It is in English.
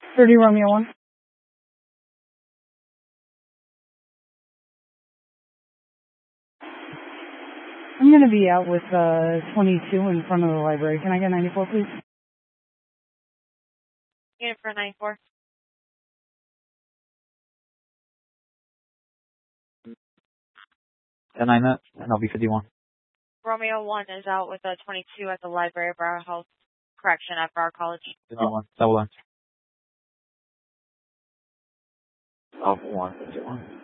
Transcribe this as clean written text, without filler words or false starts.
30 Romeo 1. I'm going to be out with 22 in front of the library. Can I get 94, please? Unit for 94. And I'm at NLB 51. Romeo 1 is out with 22 at the library of Broward Health Correction at Broward College. 51. Double line. Alpha 1, 51.